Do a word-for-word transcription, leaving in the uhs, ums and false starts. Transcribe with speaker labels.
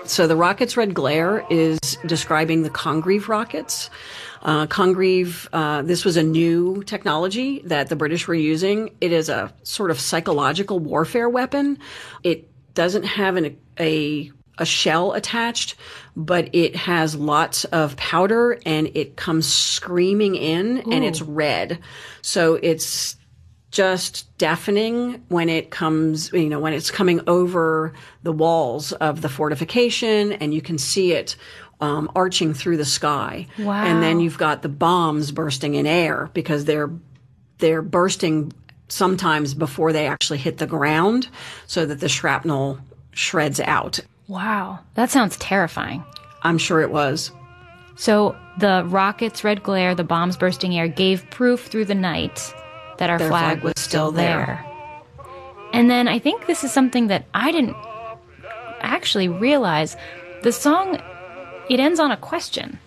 Speaker 1: So the rocket's red glare is describing the Congreve rockets. Uh, Congreve, uh, this was a new technology that the British were using. It is a sort of psychological warfare weapon. It doesn't have an, a a shell attached, but it has lots of powder and it comes screaming in. Ooh. And it's red. So it's just deafening when it comes, you know, when it's coming over the walls of the fortification and you can see it um, arching through the sky.
Speaker 2: Wow.
Speaker 1: And then you've got the bombs bursting in air because they're, they're bursting sometimes before they actually hit the ground so that the shrapnel shreds out.
Speaker 2: Wow. That sounds terrifying.
Speaker 1: I'm sure it was.
Speaker 2: So the rocket's red glare, the bombs bursting air gave proof through the night that our
Speaker 1: Their
Speaker 2: flag,
Speaker 1: flag
Speaker 2: was,
Speaker 1: was
Speaker 2: still
Speaker 1: still
Speaker 2: there.
Speaker 1: there.
Speaker 2: And then I think this is something that I didn't actually realize. The song, it ends on a question.